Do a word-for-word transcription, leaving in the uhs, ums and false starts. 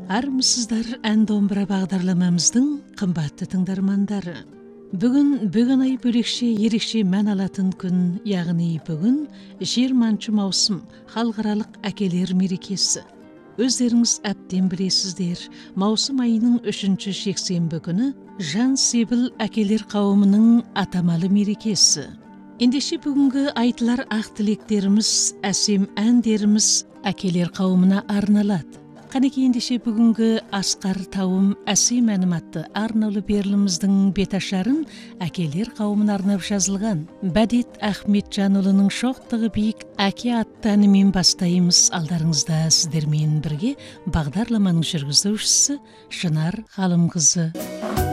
Армысыздар ән домбыра бағдарламамыздың қымбатты тыңдармандары. Бүгін бүгін ай бөлекше ерекше мән алатын күн, яғни бүгін жиырманшы маусым халықаралық әкелер мерекесі. Өздеріңіз әбден білесіздер, маусым айының үшінші жексенбі күні жан себіл әкелер қауымының атамалы мерекесі. Ендеше бүгінгі айтылар ақ тілектеріміз, әсем әндеріміз әкелер қауымына арналады. Қанеке ендеше бүгінгі асқар тауым әсем әнім атты арнаулы беріліміздің беташарын әкелер қауымына арнап жазылған Бәдет Ахметжанұлының шоқтығы биік әке атты әнімен бастаймыз. Алдарыңызда сіздермен бірге бағдарламаның жүргізушісі Шынар Ғалымқызы.